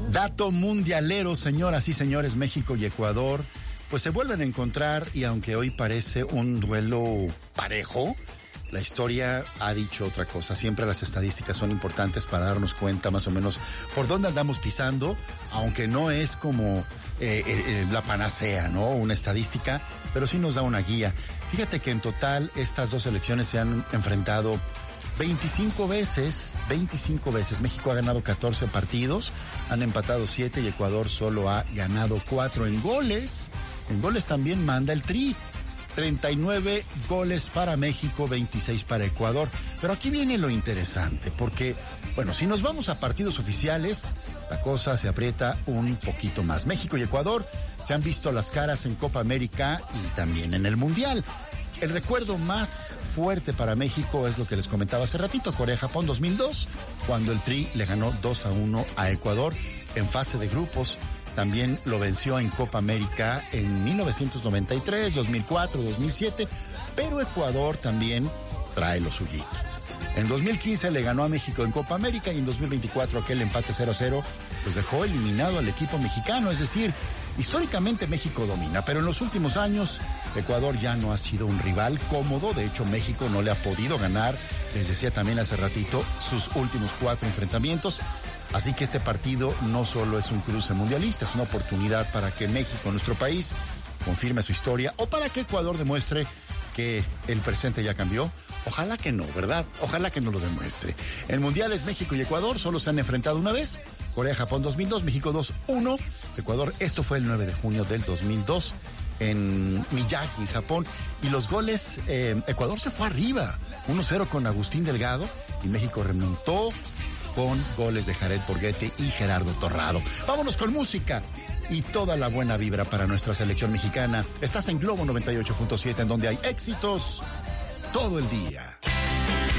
Dato mundialero, señoras y señores, México y Ecuador, pues se vuelven a encontrar y aunque hoy parece un duelo parejo, la historia ha dicho otra cosa. Siempre las estadísticas son importantes para darnos cuenta más o menos por dónde andamos pisando, aunque no es como la panacea, ¿no? Una estadística, pero sí nos da una guía. Fíjate que en total estas dos selecciones se han enfrentado 25 veces. México ha ganado 14 partidos, han empatado 7 y Ecuador solo ha ganado 4 en goles. En goles también manda el Tri. 39 goles para México, 26 para Ecuador. Pero aquí viene lo interesante, porque, bueno, si nos vamos a partidos oficiales, la cosa se aprieta un poquito más. México y Ecuador se han visto las caras en Copa América y también en el Mundial. El recuerdo más fuerte para México es lo que les comentaba hace ratito, Corea-Japón 2002, cuando el Tri le ganó 2-1 a Ecuador en fase de grupos. También lo venció en Copa América en 1993, 2004, 2007, pero Ecuador también trae lo suyito. En 2015 le ganó a México en Copa América y en 2024 aquel empate 0-0 pues dejó eliminado al equipo mexicano. Es decir, históricamente México domina, pero en los últimos años Ecuador ya no ha sido un rival cómodo. De hecho, México no le ha podido ganar, les decía también hace ratito, sus últimos 4 enfrentamientos. Así que este partido no solo es un cruce mundialista, es una oportunidad para que México, nuestro país, confirme su historia o para que Ecuador demuestre que el presente ya cambió. Ojalá que no, ¿verdad? Ojalá que no lo demuestre. En mundiales, México y Ecuador solo se han enfrentado una vez. Corea-Japón 2002, México 2-1. Ecuador, esto fue el 9 de junio del 2002 en Miyagi, en Japón. Y los goles, Ecuador se fue arriba, 1-0 con Agustín Delgado y México remontó con goles de Jared Borghetti y Gerardo Torrado. Vámonos con música y toda la buena vibra para nuestra selección mexicana. Estás en Globo 98.7, en donde hay éxitos todo el día.